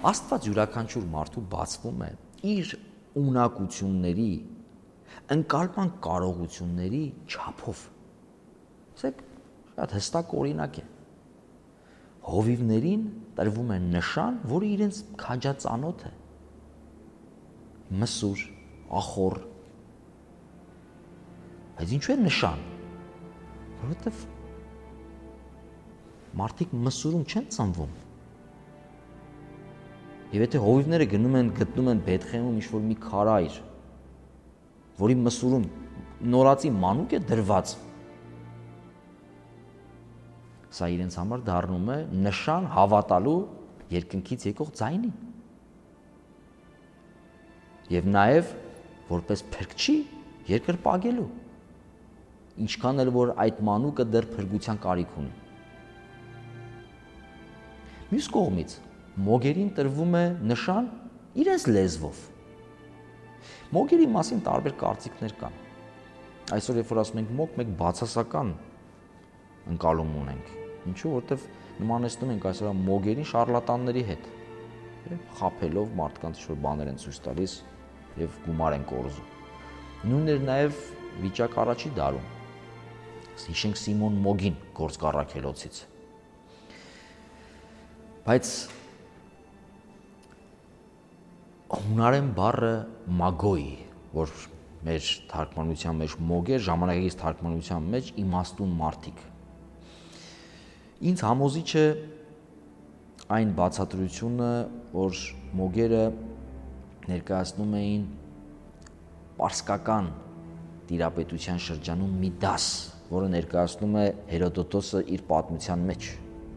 Աստված յուրաքանչյուր մարդու բացվում է իր ունակությունների, ընկալման կարողությունների չափով։ Ասեք, շատ հստակ օրինակ է։ Հովիվներին տրվում է նշան, որը իրենց քաջածանոթ է։ Մսուր, ախոր։ Բայց ինչու է նշան։ Որովհետև մարդիկ մսուրում չեն ծնվում։ Եվ եթե հովիվները գտնում են Բեթխեհեմում ինչ-որ մի քարայր, որի մսուրում նորածի մանուկ է դրված, սա իրենց համար դառնում է նշան հավատալու երկնքից եկող ձայնին։ Եվ նաև որպես փրկչի երկրպագելու, ինչքան էլ որ այդ մանուկը դեռ փրկության կարիք ունի։ Մյուս կողմից մոգերին տրվում է նշան իրենց լեզվով։ Մոգերի մասին տարբեր կարծիքներ կան։ Այսօր երբ որ ասում ենք մոգ, մենք բացասական ընկալում ունենք։ Ինչու՞, որովհետև նմանեցնում ենք այսօր մոգերին շարլատանների հետ, խաբելով մարդկանց ինչ-որ բաներ են ցույց տալիս եւ գումար են կորզում։ Նույնն էր նաեւ վիճակ առաջի դարում։ Հիշենք Սիմոն Մոգին գործառաքելոցից։ Բայց հունարեն բառը մագոյ, որ մեր թարգմանության մեջ մոգ է, ժամանակակից թարգմանության մեջ իմաստուն մարդիկ։ Ինձ համոզիչ է այն բացատրությունը, որ մոգերը ներկայացնում էին պարսկական տիրապետության շրջանում մի դաս, որը ներկայացնում է Հերոդոտոսը իր պատմության մեջ։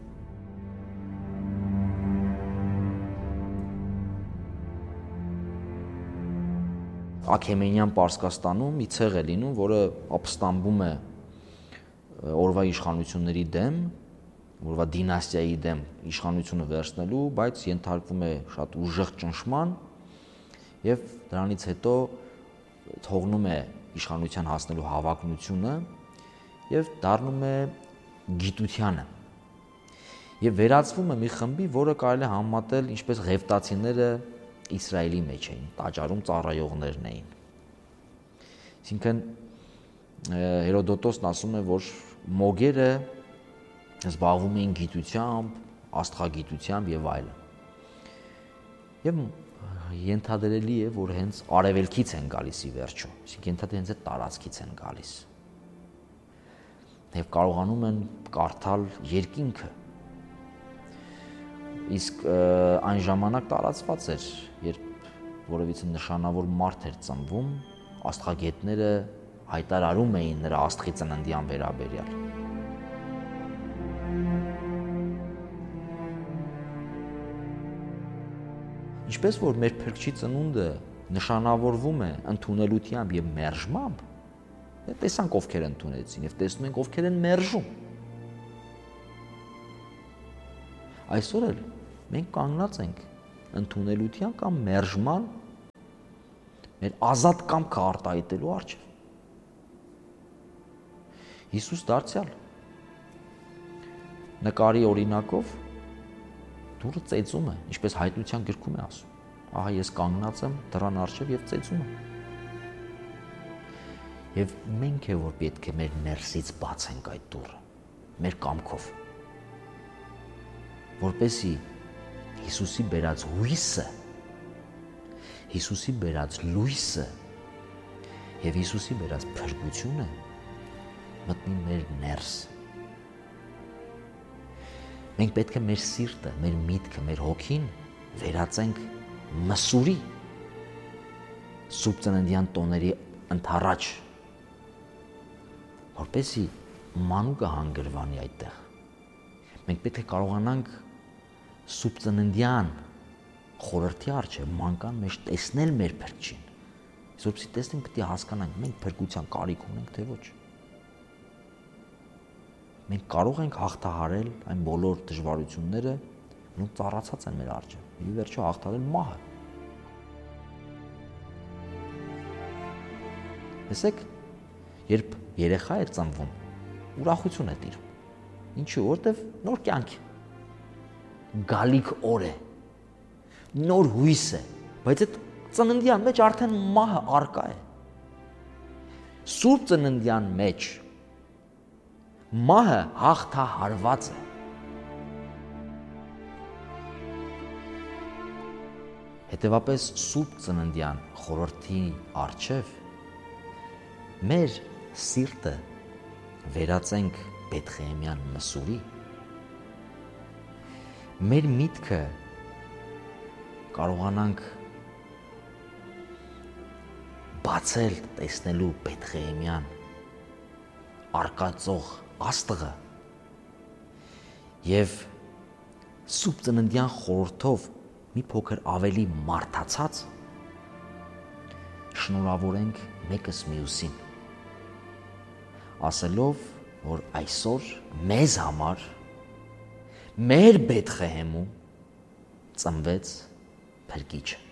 Աքեմենյան Պարսկաստանում մի ցեղ է լինում, որը ապստամբում է օրվա իշխանությունների դեմ, օրվա դինաստիայի դեմ իշխանությունը վերցնելու, բայց ենթարկվում է շատ ուժեղ ճնշման եւ դրանից հետո թողնում է իշխանության հասնելու հավակնությունը եւ դառնում է գիտությանը եւ վերածվում է մի խմբի, որը կարելի է համեմատել ինչպես ղևտացիները Իսրայելի մեջ էին, տաճարում ծառայողներն էին։ Այսինքն Հերոդոտոսն ասում է, որ մոգերը զբաղվում էին գիտությամբ, աստղագիտությամբ եւ այլն։ Եվ ենթադրելի է, որ հենց արևելքից են գալիս ի վերջո, այսինքն ենթադրել հենց այդ տարածքից են գալիս։ Եվ կարողանում են կարդալ երկինքը։ Իսկ այն ժամանակ տարածված էր, երբ որևիցե նշանավոր մարդ էր ծնվում, աստղագետները հայտարարում էին նրա աստղի ծննդյան վերաբերյալ։ Ինչպես որ մեր փրկչի ծնունդը նշանավորվում է ընդունելությամբ եւ մերժմամբ, տեսանք ովքեր ընդունեցին եւ տեսնում ենք ովքեր են մերժում։ Այսօր էլ մենք կանգնած ենք ընդունելության կամ մերժման մեր ազատ կամքը արտահայտելու առջև։ Հիսուս դարձյալ նկարի օրինակով դուռը ծեծում է, ինչպես հայտնության գրքում է ասում։ Ահա ես կանգնած եմ դռան առջև եւ ծեծում եմ։ Եվ մենք է որ պետք է մեր ներսից բացենք այդ դուռը, մեր կամքով, որպեսզի Հիսուսի բերած հույսը, Հիսուսի բերած լույսը եւ Հիսուսի բերած փրկությունը մտնի մեր ներս։ Մենք պետք է մեր սիրտը, մեր միտքը, մեր հոգին վերածենք մսուրի Սուրբ Ծննդյան տոների ընթառաջ, որպեսզի մանուկը հանգրվանի այդտեղ։ Մենք պետք է կարողանանք Սուրբ Ծննդյան խորհրդի առջև մանկան մեջ տեսնել մեր փրկչին։ Որպեսզի տեսնենք, պետք է հասկանանք, մենք փրկության կարիք ունենք, թե ոչ։ Մենք կարող ենք հաղթահարել այն բոլոր դժվարությունները, որոնք ծառացած են մեր առջև։ Ի վերջո հաղթահարել մահը։ Տեսեք, երբ երեխա է ծնվում, ուրախություն է տիրում։ Ինչու՞, որտեվ նոր կյանք է, գալիք օր է, նոր հույս է, բայց այդ ծննդյան մեջ արդեն մահը արկա է։ Սուրբ ծննդյան մեջ մահը հաղթահարված է։ Հետևապես Սուրբ ծննդյան խորհրդի առջև մեր սիրտը վերածենք Բեթղեհեմյան մսուրի, մեր միտքը կարողանանք բացել տեսնելու Բեթղեհեմյան արկածող աստղը եւ Սուրբ ծննդյան խորհրդով մի փոքր ավելի մարդացած շնորհավորենք մեկս մյուսին, ասելով, որ այսօր մեզ համար մեր Բեթղեհեմում ծնվեց Փրկիչը։